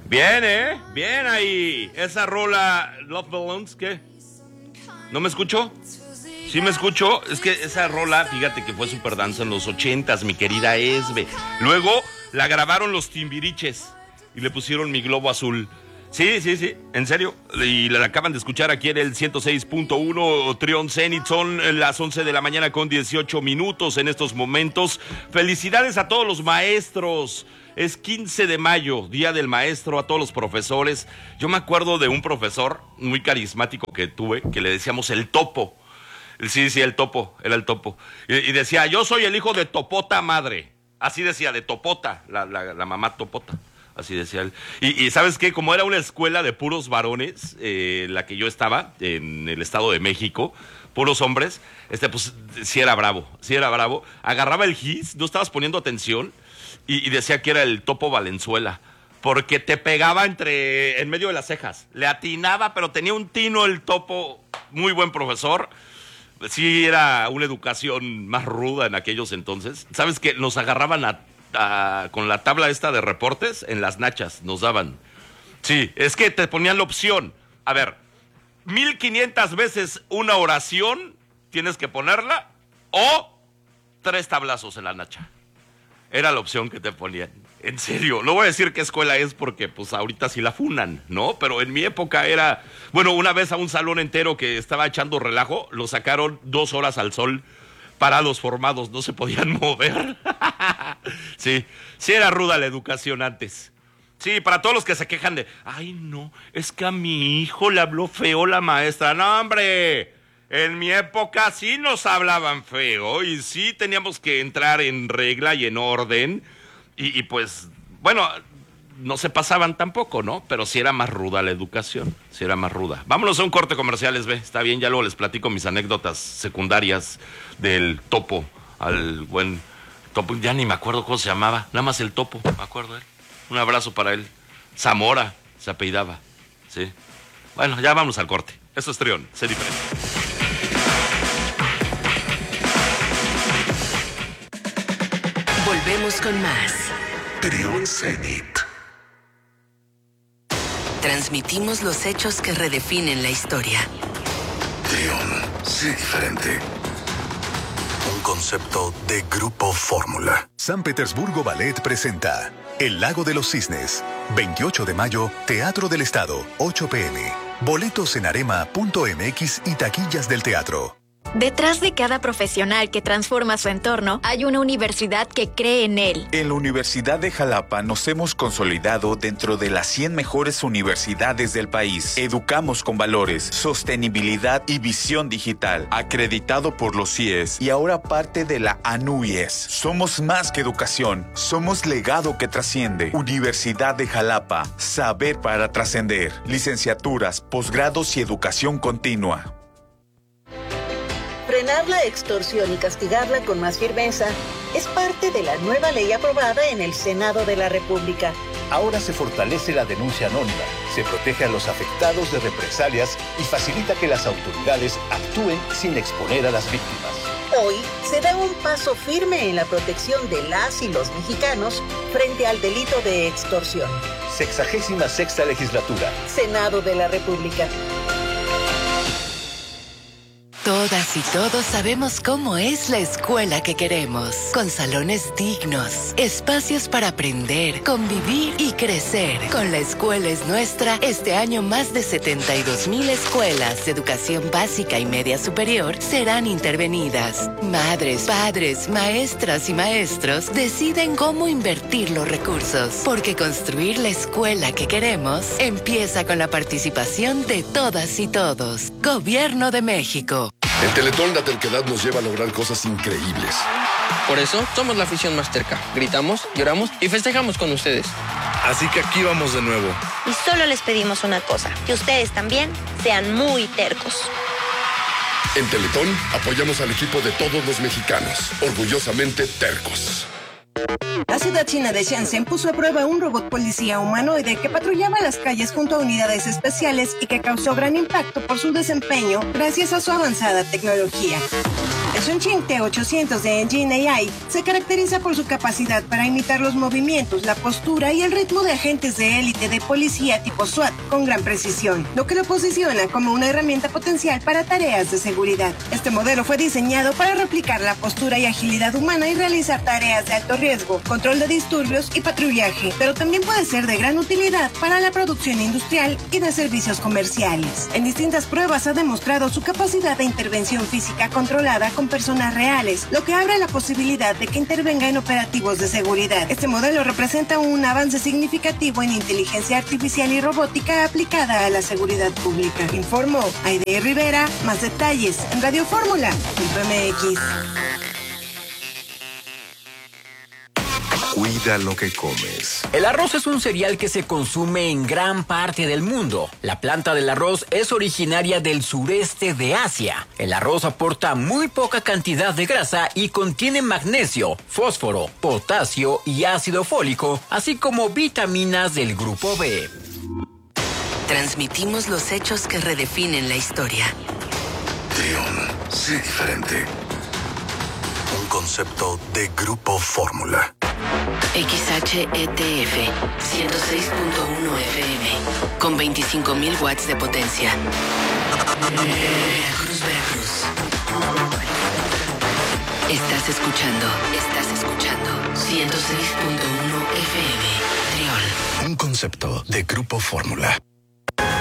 Bien, bien ahí. Esa rola, Love Balloons, ¿qué? ¿No me escucho? ¿Sí me escucho? Es que esa rola, fíjate que fue super danza en los 80s, mi querida Esbe. Luego la grabaron los Timbiriches y le pusieron Mi Globo Azul. Sí, en serio. Y la acaban de escuchar aquí en el 106.1 Trión Zenit. Son las 11 de la mañana con 18 minutos en estos momentos. Felicidades a todos los maestros. Es 15 de mayo, Día del Maestro, a todos los profesores. Yo me acuerdo de un profesor muy carismático que tuve, que le decíamos el Topo. Sí, el Topo, era el Topo. Y decía, yo soy el hijo de Topota madre. Así decía, de Topota, la mamá Topota. Así decía él. Y ¿sabes qué? Como era una escuela de puros varones, la que yo estaba, en el Estado de México, puros hombres, pues sí era bravo. Agarraba el gis, no estabas poniendo atención, y decía que era el Topo Valenzuela, porque te pegaba en medio de las cejas. Le atinaba, pero tenía un tino el Topo, muy buen profesor. Sí, era una educación más ruda en aquellos entonces. ¿Sabes qué? Nos agarraban con la tabla esta de reportes en las nachas, nos daban. Sí, es que te ponían la opción. A ver, 1500 veces una oración tienes que ponerla o 3 tablazos en la nacha. Era la opción que te ponían. En serio, no voy a decir qué escuela es porque pues ahorita sí la funan, ¿no? Pero en mi época era... Bueno, una vez a un salón entero que estaba echando relajo, lo sacaron 2 horas al sol, parados, formados, no se podían mover. Sí era ruda la educación antes. Sí, para todos los que se quejan de, ay no, es que a mi hijo le habló feo la maestra. No, hombre, en mi época sí nos hablaban feo y sí teníamos que entrar en regla y en orden. Y pues, bueno, no se pasaban tampoco, ¿no? Pero sí era más ruda la educación, sí era más ruda. Vámonos a un corte comercial, está bien, ya luego les platico mis anécdotas secundarias del Topo, al buen Topo, ya ni me acuerdo cómo se llamaba, nada más el Topo, me acuerdo de él. Un abrazo para él. Zamora se apellidaba, sí. Bueno, ya vamos al corte. Esto es Trión, sé diferente. Volvemos con más. Trión Zenit. Transmitimos los hechos que redefinen la historia. Trión, sé diferente. Un concepto de Grupo Fórmula. San Petersburgo Ballet presenta El Lago de los Cisnes. 28 de mayo, Teatro del Estado, 8 p.m. Boletos en arema.mx y taquillas del teatro. Detrás de cada profesional que transforma su entorno, hay una universidad que cree en él. En la Universidad de Jalapa nos hemos consolidado dentro de las 100 mejores universidades del país. Educamos con valores, sostenibilidad y visión digital. Acreditado por los CIES y ahora parte de la ANUIES. Somos más que educación, somos legado que trasciende. Universidad de Jalapa, saber para trascender. Licenciaturas, posgrados y educación continua. Frenar la extorsión y castigarla con más firmeza es parte de la nueva ley aprobada en el Senado de la República. Ahora se fortalece la denuncia anónima, se protege a los afectados de represalias y facilita que las autoridades actúen sin exponer a las víctimas. Hoy se da un paso firme en la protección de las y los mexicanos frente al delito de extorsión. 66ª legislatura. Senado de la República. Todas y todos sabemos cómo es la escuela que queremos, con salones dignos, espacios para aprender, convivir y crecer. Con La Escuela es Nuestra, este año más de 72,000 escuelas de educación básica y media superior serán intervenidas. Madres, padres, maestras y maestros deciden cómo invertir los recursos, porque construir la escuela que queremos empieza con la participación de todas y todos. Gobierno de México. En Teletón la terquedad nos lleva a lograr cosas increíbles. Por eso somos la afición más terca. Gritamos, lloramos y festejamos con ustedes. Así que aquí vamos de nuevo. Y solo les pedimos una cosa, que ustedes también sean muy tercos. En Teletón apoyamos al equipo de todos los mexicanos, orgullosamente tercos. La ciudad china de Shenzhen puso a prueba un robot policía humanoide que patrullaba las calles junto a unidades especiales y que causó gran impacto por su desempeño gracias a su avanzada tecnología. El Chongqing T800 de Engine AI se caracteriza por su capacidad para imitar los movimientos, la postura y el ritmo de agentes de élite de policía tipo SWAT con gran precisión, lo que lo posiciona como una herramienta potencial para tareas de seguridad. Este modelo fue diseñado para replicar la postura y agilidad humana y realizar tareas de alto riesgo, control de disturbios y patrullaje, pero también puede ser de gran utilidad para la producción industrial y de servicios comerciales. En distintas pruebas ha demostrado su capacidad de intervención física controlada con personas reales, lo que abre la posibilidad de que intervenga en operativos de seguridad. Este modelo representa un avance significativo en inteligencia artificial y robótica aplicada a la seguridad pública. Informó Aide Rivera. Más detalles en Radio Fórmula.mx. Cuida lo que comes. El arroz es un cereal que se consume en gran parte del mundo. La planta del arroz es originaria del sureste de Asia. El arroz aporta muy poca cantidad de grasa y contiene magnesio, fósforo, potasio y ácido fólico, así como vitaminas del grupo B. Transmitimos los hechos que redefinen la historia. Trión, sé diferente. Un concepto de Grupo Fórmula. XHETF 106.1 FM con 25.000 watts de potencia. Veracruz. Estás escuchando 106.1 FM. Triol. Un concepto de Grupo Fórmula.